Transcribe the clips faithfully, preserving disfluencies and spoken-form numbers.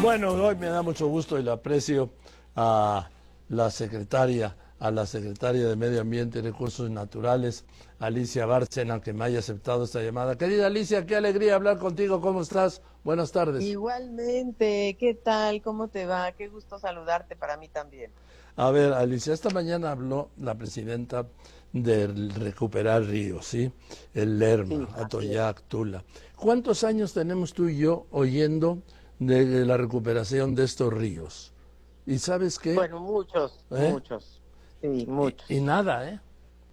Bueno, hoy me da mucho gusto y le aprecio a la secretaria, a la secretaria de Medio Ambiente y Recursos Naturales, Alicia Bárcena, que me haya aceptado esta llamada. Querida Alicia, qué alegría hablar contigo. ¿Cómo estás? Buenas tardes. Igualmente, ¿qué tal? ¿Cómo te va? Qué gusto saludarte para mí también. A ver, Alicia, esta mañana habló la presidenta de recuperar ríos, ¿sí? El Lerma, Sí, así es. Atoyac, Tula. ¿Cuántos años tenemos tú y yo oyendo de la recuperación de estos ríos? ¿Y sabes qué? Bueno, muchos, ¿Eh? muchos. Sí, Y, y muchos. nada, ¿eh?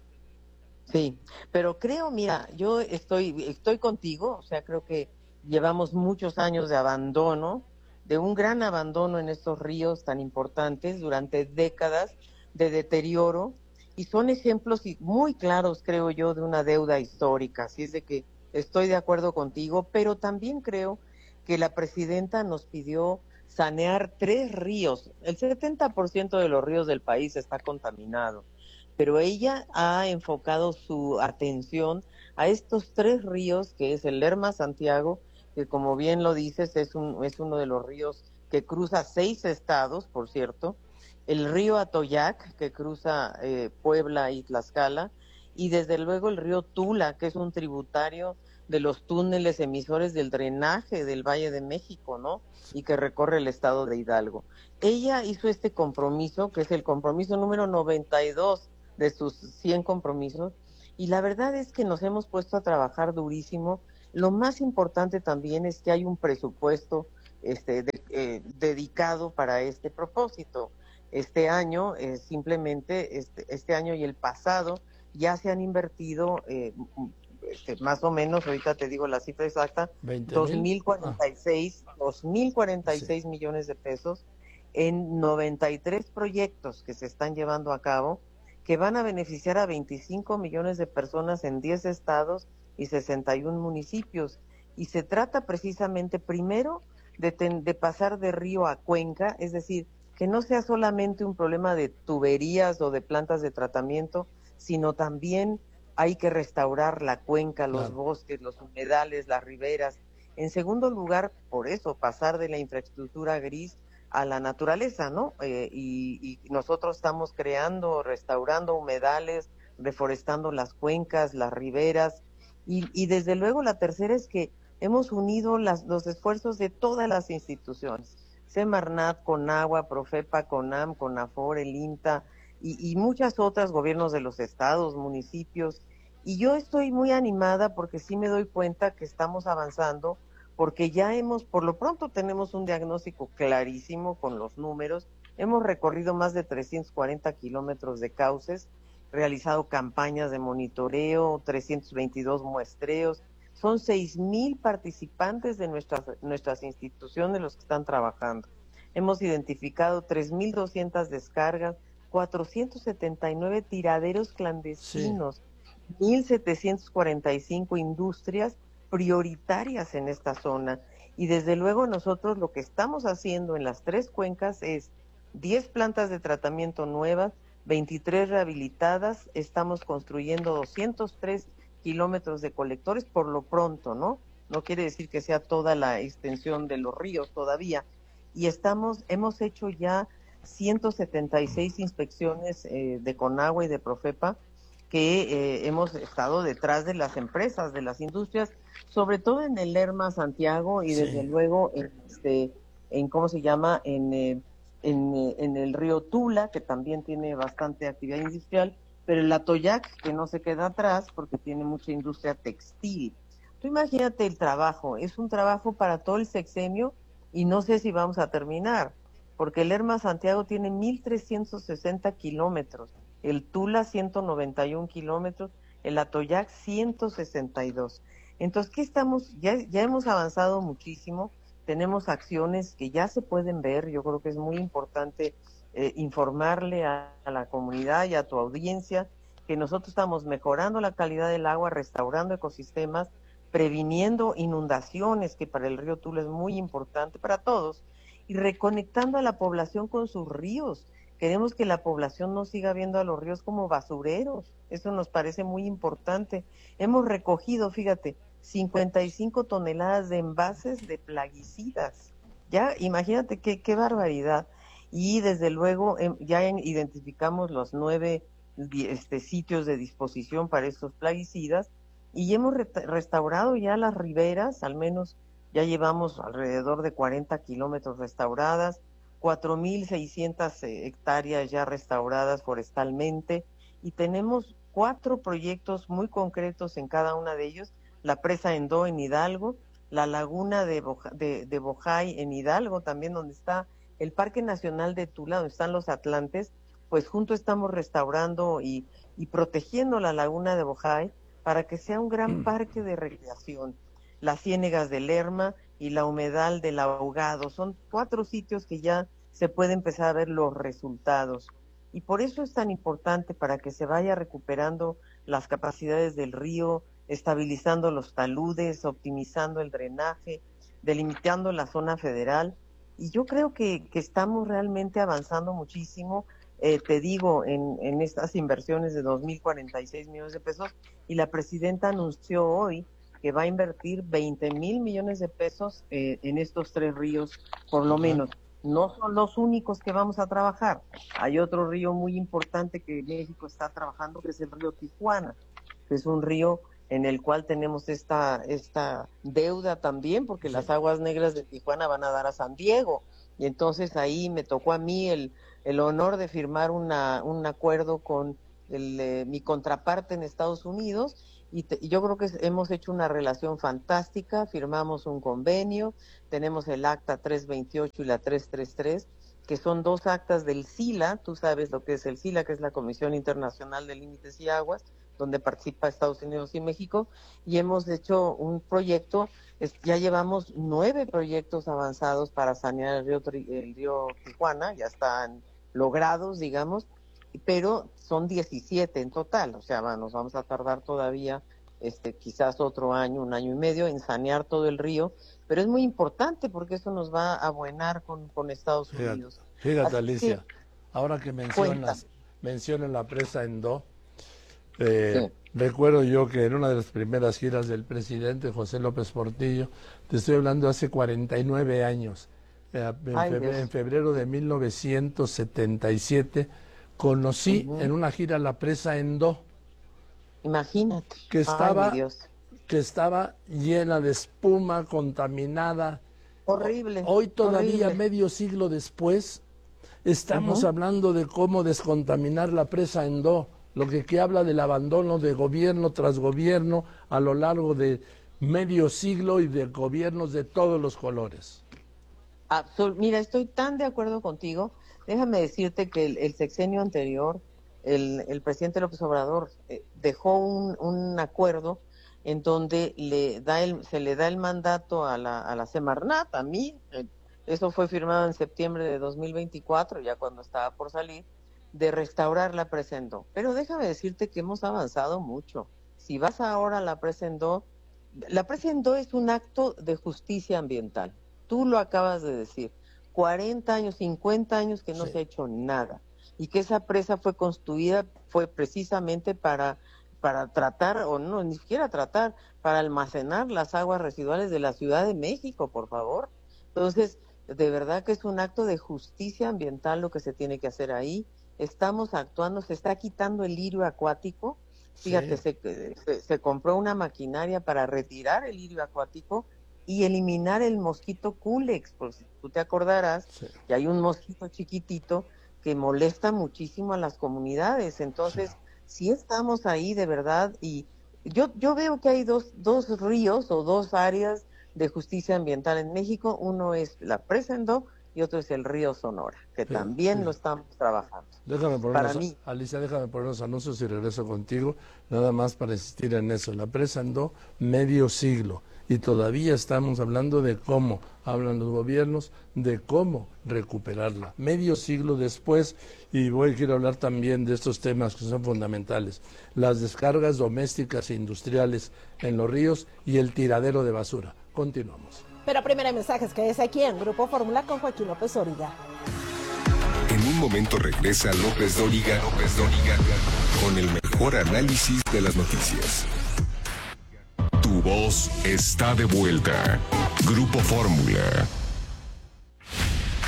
Sí, pero creo, mira, yo estoy, estoy contigo, o sea, creo que llevamos muchos años de abandono, de un gran abandono en estos ríos tan importantes durante décadas de deterioro, y son ejemplos y- muy claros, creo yo, de una deuda histórica. Así es de que estoy de acuerdo contigo, pero también creo que la presidenta nos pidió sanear tres ríos. El setenta por ciento de los ríos del país está contaminado, pero ella ha enfocado su atención a estos tres ríos, que es el Lerma Santiago, que como bien lo dices, es, un, es uno de los ríos que cruza seis estados, por cierto, el río Atoyac, que cruza eh, Puebla y Tlaxcala, y desde luego el río Tula, que es un tributario de los túneles emisores del drenaje del Valle de México, ¿no? Y que recorre el estado de Hidalgo. Ella hizo este compromiso, que es el compromiso número noventa y dos de sus cien compromisos, y la verdad es que nos hemos puesto a trabajar durísimo. Lo más importante también es que hay un presupuesto este, de, eh, dedicado para este propósito. Este año, eh, simplemente, este, este año y el pasado, ya se han invertido eh, este, más o menos, ahorita te digo la cifra exacta, ¿Veinte dos mil? mil Ah, cuarenta y seis, dos mil cuarenta y sí. seis millones de pesos en noventa y tres proyectos que se están llevando a cabo, que van a beneficiar a veinticinco millones de personas en diez estados y sesenta y uno municipios. Y se trata precisamente primero de, ten, de pasar de río a cuenca, es decir, que no sea solamente un problema de tuberías o de plantas de tratamiento, sino también hay que restaurar la cuenca, los Claro. bosques, los humedales, las riberas. En segundo lugar, por eso, pasar de la infraestructura gris a la naturaleza, ¿no? Eh, y, y nosotros estamos creando, restaurando humedales, reforestando las cuencas, las riberas, y, y desde luego la tercera es que hemos unido las, los esfuerzos de todas las instituciones, Semarnat, Conagua, Profepa, Conam, Conafor, el INTA y, y muchas otras, gobiernos de los estados, municipios, y yo estoy muy animada porque sí me doy cuenta que estamos avanzando, porque ya hemos, por lo pronto tenemos un diagnóstico clarísimo con los números, hemos recorrido más de trescientos cuarenta kilómetros de cauces, realizado campañas de monitoreo, trescientos veintidós muestreos, son seis mil participantes de nuestras, nuestras instituciones los que están trabajando. Hemos identificado tres mil doscientas descargas, cuatrocientos setenta y nueve tiraderos Sí. clandestinos, mil setecientos cuarenta y cinco industrias prioritarias en esta zona. Y desde luego nosotros lo que estamos haciendo en las tres cuencas es diez plantas de tratamiento nuevas, veintitrés rehabilitadas, estamos construyendo doscientos tres kilómetros de colectores por lo pronto, ¿no? No quiere decir que sea toda la extensión de los ríos todavía. Y estamos, hemos hecho ya ciento setenta y seis inspecciones eh, de Conagua y de Profepa, que eh, hemos estado detrás de las empresas, de las industrias, sobre todo en el Lerma Santiago y desde Sí. luego en, este, en ¿cómo se llama? En, eh, en, eh, en el río Tula, que también tiene bastante actividad industrial, pero el Atoyac, que no se queda atrás porque tiene mucha industria textil. Tú imagínate el trabajo, es un trabajo para todo el sexenio y no sé si vamos a terminar, porque el Lerma Santiago tiene mil trescientos sesenta kilómetros, el Tula ciento noventa y uno kilómetros, el Atoyac ciento sesenta y dos. Entonces, ¿qué estamos? Ya, ya hemos avanzado muchísimo, tenemos acciones que ya se pueden ver, yo creo que es muy importante eh, informarle a, a la comunidad y a tu audiencia que nosotros estamos mejorando la calidad del agua, restaurando ecosistemas, previniendo inundaciones, que para el río Tula es muy importante para todos, y reconectando a la población con sus ríos. Queremos que la población no siga viendo a los ríos como basureros. Eso nos parece muy importante. Hemos recogido, fíjate, cincuenta y cinco toneladas de envases de plaguicidas. Ya, imagínate qué, qué barbaridad. Y desde luego em, ya en- identificamos los nueve di- este, sitios de disposición para estos plaguicidas y hemos re- restaurado ya las riberas, al menos ya llevamos alrededor de cuarenta kilómetros restauradas, cuatro mil seiscientas eh, hectáreas ya restauradas forestalmente y tenemos cuatro proyectos muy concretos en cada una de ellos, la presa Endó en Hidalgo, la laguna de, Boja, de, de Bojay en Hidalgo, también donde está el Parque Nacional de Tula, donde están los Atlantes, pues juntos estamos restaurando y, y protegiendo la laguna de Bojay para que sea un gran parque de recreación. Las Ciénegas del Lerma y la Humedal del Ahogado, son cuatro sitios que ya se puede empezar a ver los resultados. Y por eso es tan importante para que se vaya recuperando las capacidades del río, estabilizando los taludes, optimizando el drenaje, delimitando la zona federal. Y yo creo que, que estamos realmente avanzando muchísimo, eh, te digo, en, en estas inversiones de dos mil cuarenta y seis millones de pesos, y la presidenta anunció hoy que va a invertir veinte mil millones de pesos eh, en estos tres ríos, por lo Ajá. menos. No son los únicos que vamos a trabajar. Hay otro río muy importante que México está trabajando, que es el río Tijuana, que es un río en el cual tenemos esta, esta deuda también, porque Sí. las aguas negras de Tijuana van a dar a San Diego. Y entonces ahí me tocó a mí el, el honor de firmar una, un acuerdo con el, eh, mi contraparte en Estados Unidos, y, te, y yo creo que hemos hecho una relación fantástica, firmamos un convenio, tenemos el acta trescientos veintiocho y la trescientos treinta y tres, que son dos actas del SILA, tú sabes lo que es el SILA, que es la Comisión Internacional de Límites y Aguas, donde participa Estados Unidos y México, y hemos hecho un proyecto, es, ya llevamos nueve proyectos avanzados para sanear el río, el río Tijuana, ya están logrados, digamos, pero son diecisiete en total, o sea, va, nos vamos a tardar todavía este, quizás otro año, un año y medio en sanear todo el río, pero es muy importante porque eso nos va a abuenar con, con Estados Fíjate, Unidos. fíjate Así Alicia, que, ahora que cuenta. mencionas, mencionas la presa Endó, eh, Sí. recuerdo yo que en una de las primeras giras del presidente José López Portillo, te estoy hablando hace cuarenta y nueve años, eh, en, Ay, febrero, en Dios. febrero de mil novecientos setenta y siete, conocí Uh-huh. en una gira la presa Endó, Imagínate. que Ay, mi estaba, Dios. que estaba llena de espuma, contaminada. Horrible, Hoy todavía, horrible. medio siglo después, estamos Uh-huh. hablando de cómo descontaminar la presa Endó, lo que, que habla del abandono de gobierno tras gobierno a lo largo de medio siglo y de gobiernos de todos los colores. Absol- Mira, estoy tan de acuerdo contigo. Déjame decirte que el, el sexenio anterior, el, el presidente López Obrador eh, dejó un, un acuerdo en donde le da el, se le da el mandato a la, a la Semarnat, a mí. eh, eso fue firmado en septiembre de dos mil veinticuatro, ya cuando estaba por salir, de restaurar la presa Endó. Pero déjame decirte que hemos avanzado mucho. Si vas ahora a la presa Endó, la presa Endó es un acto de justicia ambiental. Tú lo acabas de decir, cuarenta años, cincuenta años que no Sí. se ha hecho nada, y que esa presa fue construida, fue precisamente para, para tratar, o no, ni siquiera tratar, para almacenar las aguas residuales de la Ciudad de México, por favor. Entonces, de verdad que es un acto de justicia ambiental lo que se tiene que hacer ahí. Estamos actuando, se está quitando el lirio acuático. Fíjate, Sí. se, se, se compró una maquinaria para retirar el lirio acuático y eliminar el mosquito Culex, por si tú te acordarás, Sí. que hay un mosquito chiquitito que molesta muchísimo a las comunidades. Entonces, sí, sí estamos ahí de verdad, y yo, yo veo que hay dos, dos ríos o dos áreas de justicia ambiental en México. Uno es la presa Endó y otro es el río Sonora, que Sí, también sí. lo estamos trabajando. Déjame poner Para unos, mí, Alicia, déjame poner unos anuncios y regreso contigo, nada más para insistir en eso. La presa andó medio siglo y todavía estamos hablando de cómo hablan los gobiernos, de cómo recuperarla. Medio siglo después, y voy quiero hablar también de estos temas que son fundamentales, las descargas domésticas e industriales en los ríos y el tiradero de basura. Continuamos. Pero primero hay mensajes que es aquí en Grupo Fórmula con Joaquín López Dóriga. En un momento regresa López Dóriga, López Dóriga, con el mejor análisis de las noticias. Tu voz está de vuelta. Grupo Fórmula.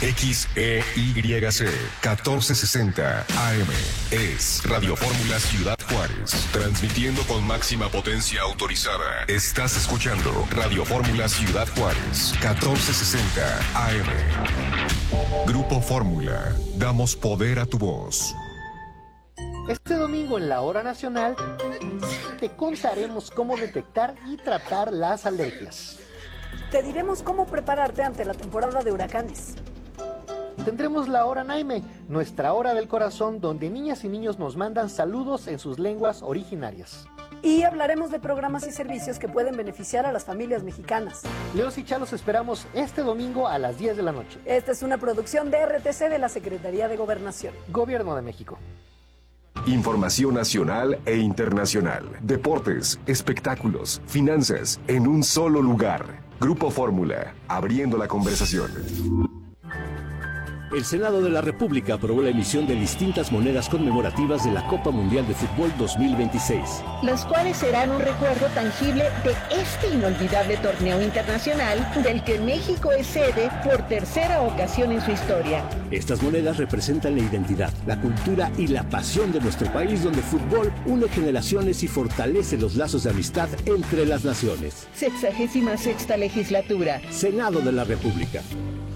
X E Y C catorce sesenta A M. Es Radio Fórmula Ciudad Juárez. Transmitiendo con máxima potencia autorizada. Estás escuchando Radio Fórmula Ciudad Juárez. catorce sesenta A M. Grupo Fórmula. Damos poder a tu voz. Este domingo en la Hora Nacional te contaremos cómo detectar y tratar las alergias. Te diremos cómo prepararte ante la temporada de huracanes. Tendremos la Hora Naime, nuestra hora del corazón, donde niñas y niños nos mandan saludos en sus lenguas originarias. Y hablaremos de programas y servicios que pueden beneficiar a las familias mexicanas. Leos y Chalos esperamos este domingo a las diez de la noche. Esta es una producción de R T C de la Secretaría de Gobernación. Gobierno de México. Información nacional e internacional. Deportes, espectáculos, finanzas, en un solo lugar. Grupo Fórmula, abriendo la conversación. El Senado de la República aprobó la emisión de distintas monedas conmemorativas de la Copa Mundial de Fútbol dos mil veintiséis. Las cuales serán un recuerdo tangible de este inolvidable torneo internacional del que México es sede por tercera ocasión en su historia. Estas monedas representan la identidad, la cultura y la pasión de nuestro país, donde el fútbol une generaciones y fortalece los lazos de amistad entre las naciones. Sexagésima sexta legislatura. Senado de la República.